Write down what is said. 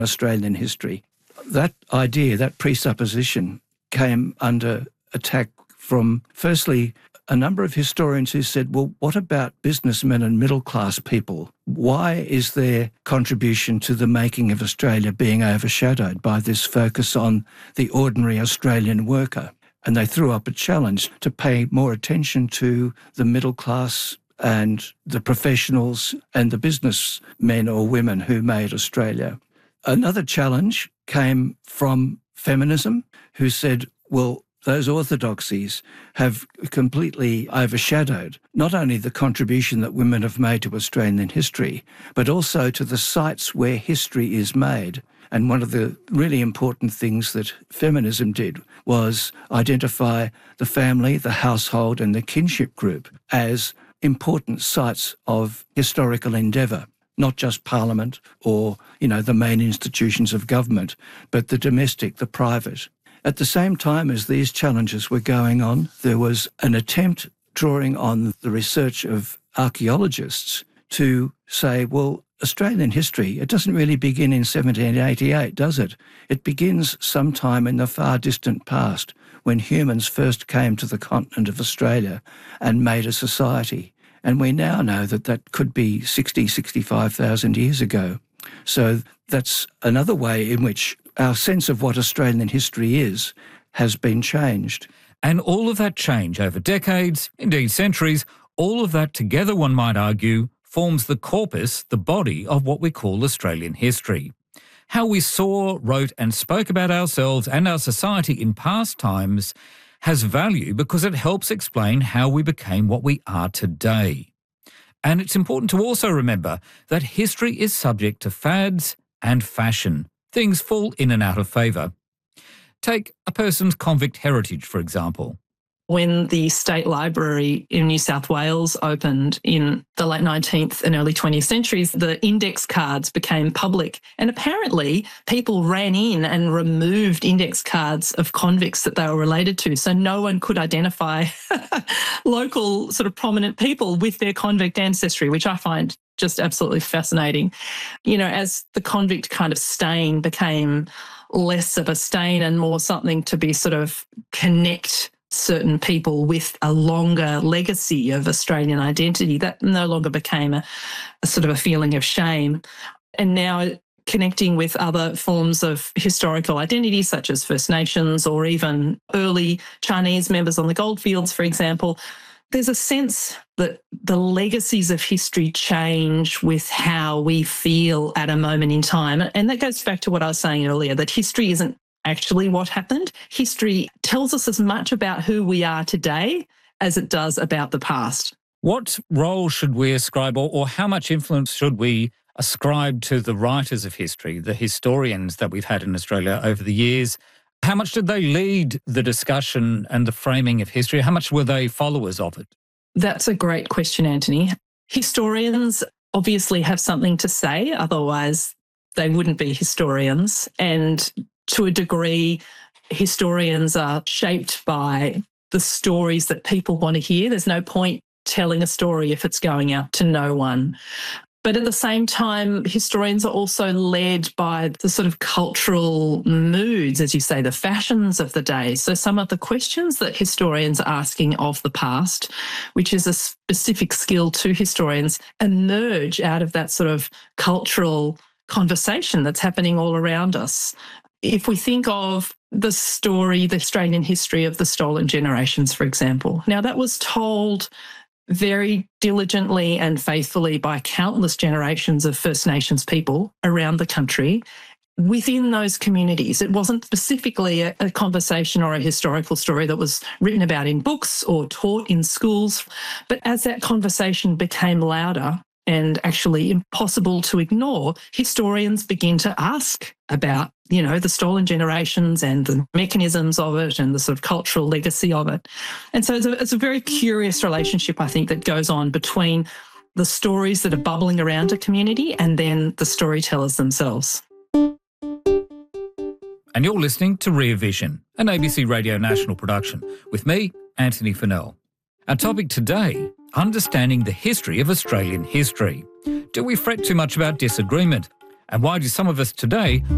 Australian history. That idea, that presupposition, came under attack from, firstly, a number of historians who said, well, what about businessmen and middle-class people? Why is their contribution to the making of Australia being overshadowed by this focus on the ordinary Australian worker? And they threw up a challenge to pay more attention to the middle class and the professionals and the businessmen or women who made Australia. Another challenge came from feminism, who said, well, those orthodoxies have completely overshadowed not only the contribution that women have made to Australian history, but also to the sites where history is made. And one of the really important things that feminism did was identify the family, the household and the kinship group as important sites of historical endeavour, not just Parliament or, the main institutions of government, but the domestic, the private. At the same time as these challenges were going on, there was an attempt drawing on the research of archaeologists to say, well, Australian history, it doesn't really begin in 1788, does it? It begins sometime in the far distant past when humans first came to the continent of Australia and made a society. And we now know that that could be 65,000 years ago. So that's another way in which our sense of what Australian history is has been changed. And all of that change over decades, indeed centuries, all of that together, one might argue, forms the corpus, the body of what we call Australian history. How we saw, wrote and spoke about ourselves and our society in past times has value because it helps explain how we became what we are today. And it's important to also remember that history is subject to fads and fashion. Things fall in and out of favour. Take a person's convict heritage, for example. When the State Library in New South Wales opened in the late 19th and early 20th centuries, the index cards became public. And apparently people ran in and removed index cards of convicts that they were related to. So no one could identify local sort of prominent people with their convict ancestry, which I find just absolutely fascinating. As the convict kind of stain became less of a stain and more something to be sort of connect certain people with a longer legacy of Australian identity, that no longer became a sort of a feeling of shame. And now connecting with other forms of historical identity, such as First Nations or even early Chinese members on the goldfields, for example, there's a sense that the legacies of history change with how we feel at a moment in time. And that goes back to what I was saying earlier, that history isn't actually what happened. History tells us as much about who we are today as it does about the past. What role should we ascribe, or how much influence should we ascribe to the writers of history, the historians that we've had in Australia over the years? How much did they lead the discussion and the framing of history? How much were they followers of it? That's a great question, Anthony. Historians obviously have something to say, otherwise they wouldn't be historians. And to a degree, historians are shaped by the stories that people want to hear. There's no point telling a story if it's going out to no one. But at the same time, historians are also led by the sort of cultural moods, as you say, the fashions of the day. So some of the questions that historians are asking of the past, which is a specific skill to historians, emerge out of that sort of cultural conversation that's happening all around us. If we think of the story, the Australian history of the stolen generations, for example, now that was told very diligently and faithfully by countless generations of First Nations people around the country within those communities. It wasn't specifically a conversation or a historical story that was written about in books or taught in schools. But as that conversation became louder and actually impossible to ignore, historians begin to ask about, the stolen generations and the mechanisms of it and the sort of cultural legacy of it. And so it's a very curious relationship, I think, that goes on between the stories that are bubbling around a community and then the storytellers themselves. And you're listening to Rear Vision, an ABC Radio National production, with me, Anthony Fennell. Our topic today, understanding the history of Australian history. Do we fret too much about disagreement? And why do some of us today